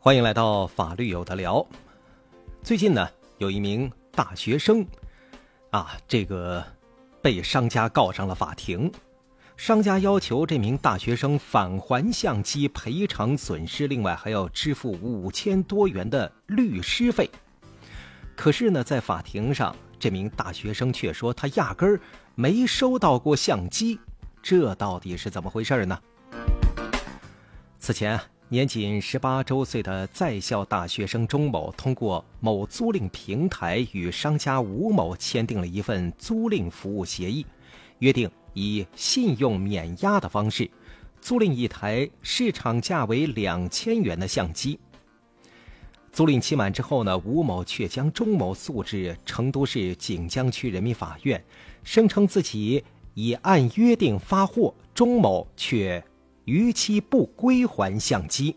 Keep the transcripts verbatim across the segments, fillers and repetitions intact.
欢迎来到法律有的聊。最近呢，有一名大学生啊，这个被商家告上了法庭。商家要求这名大学生返还相机赔偿损失，另外还要支付五千多元的律师费。可是呢，在法庭上，这名大学生却说他压根儿没收到过相机，这到底是怎么回事呢？此前，年仅十八周岁的在校大学生钟某通过某租赁平台与商家吴某签订了一份租赁服务协议，约定以信用免押的方式租赁一台市场价为两千元的相机。租赁期满之后呢，吴某却将钟某诉至成都市锦江区人民法院，声称自己已按约定发货，钟某却逾期不归还相机。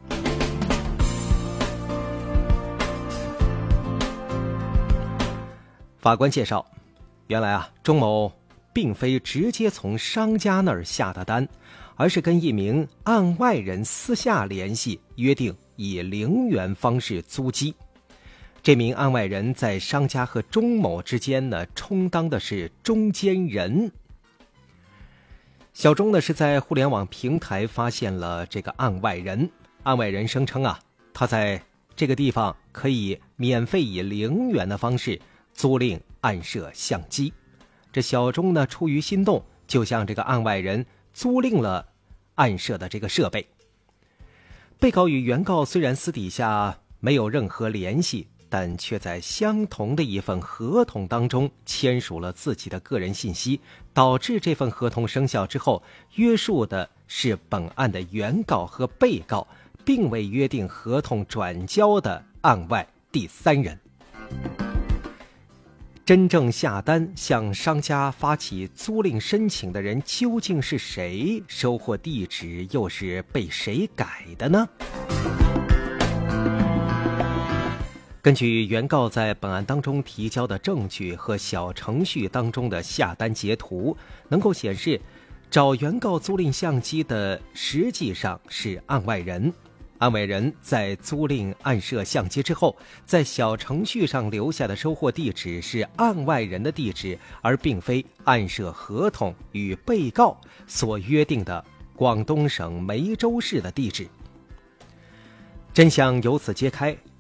法官介绍，原来啊，钟某并非直接从商家那儿下的单，而是跟一名案外人私下联系，约定以零元方式租机。这名案外人在商家和钟某之间呢，充当的是中间人。小钟呢是在互联网平台发现了这个案外人，案外人声称啊，他在这个地方可以免费以零元的方式租赁案摄相机。这小钟呢出于心动，就向这个案外人租赁了案摄的这个设备。被告与原告虽然私底下没有任何联系，但却在相同的一份合同当中签署了自己的个人信息，导致这份合同生效之后，约束的是本案的原告和被告，并未约定合同转交的案外第三人。真正下单向商家发起租赁申请的人究竟是谁？收货地址又是被谁改的呢？根据原告在本案当中提交的证据和小程序当中的下单截图，能够显示找原告租赁相机的实际上是案外人。案外人在租赁案摄相机之后，在小程序上留下的收货地址是案外人的地址，而并非案摄合同与被告所约定的广东省梅州市的地址。真相由此揭开，